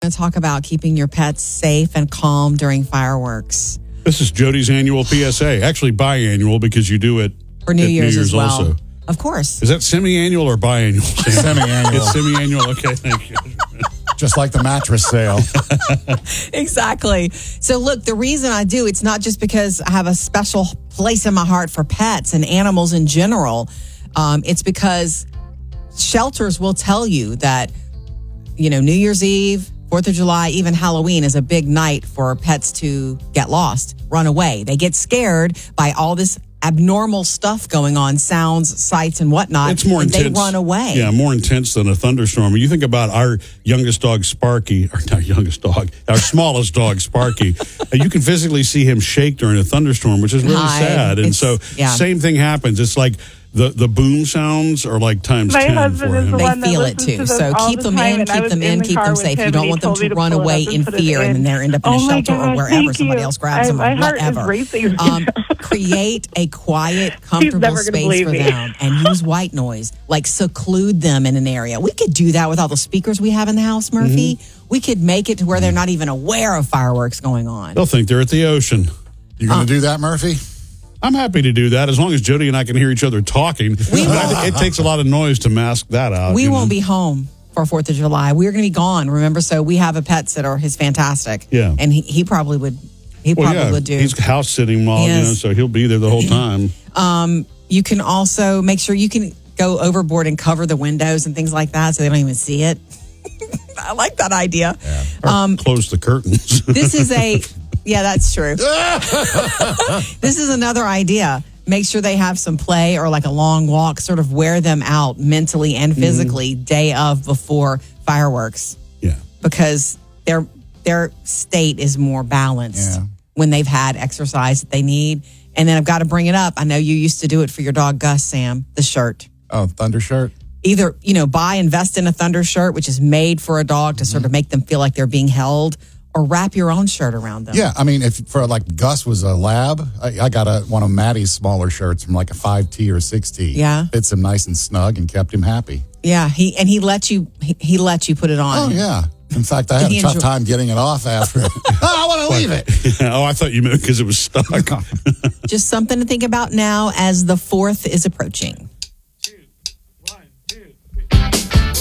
going to talk about keeping your pets safe and calm during fireworks. This is Jody's annual PSA. Actually, biannual because you do it For New Year's as well. Also. Of course. Is that semi-annual or biannual? Semi-annual. It's semi-annual. Okay, thank you. Just like the mattress sale. Exactly. So look, the reason I do, it's not just because I have a special place in my heart for pets and animals in general. It's because shelters will tell you that, New Year's Eve, 4th of July, even Halloween is a big night for pets to get lost, run away. They get scared by all this abnormal stuff going on, sounds, sights, and whatnot. It's more intense. They run away. Yeah, more intense than a thunderstorm. When you think about our youngest dog, Sparky, or not youngest dog, our smallest dog, Sparky, you can physically see him shake during a thunderstorm, which is really sad. And same thing happens. It's like the boom sounds are like times 10 for him. They feel it too. So keep them in, keep them safe. You don't want them to run away in fear and then they end up in a shelter or wherever somebody else grabs them or whatever. Create a quiet, comfortable space for them and use white noise. Like seclude them in an area. We could do that with all the speakers we have in the house, Murphy. Mm-hmm. We could make it to where they're not even aware of fireworks going on. They'll think they're at the ocean. You going to do that, Murphy? I'm happy to do that as long as Jody and I can hear each other talking. It takes a lot of noise to mask that out. We won't be home for 4th of July. We're going to be gone, remember? So we have a pet sitter. He's fantastic. Yeah. And he probably would. He probably would do. He's house sitting while, so he'll be there the whole time. You can also make sure you can go overboard and cover the windows and things like that so they don't even see it. I like that idea. Yeah. Close the curtains. This is yeah, that's true. This is another idea. Make sure they have some play or like a long walk, sort of wear them out mentally and physically day of before fireworks. Yeah. Because their state is more balanced when they've had exercise that they need. And then I've got to bring it up. I know you used to do it for your dog, Gus, Sam, the shirt. Oh, Thunder shirt? Either, invest in a Thunder shirt, which is made for a dog to sort of make them feel like they're being held, or wrap your own shirt around them. Yeah, I mean, if for like Gus was a lab, I got one of Maddie's smaller shirts from like a 5T or 6T. Yeah. Fits him nice and snug and kept him happy. Yeah, he let you put it on. Oh, yeah. In fact, I had a tough time getting it off after. I want to leave it. Oh, I thought you meant because it was stuck. Just something to think about now as the 4th is approaching.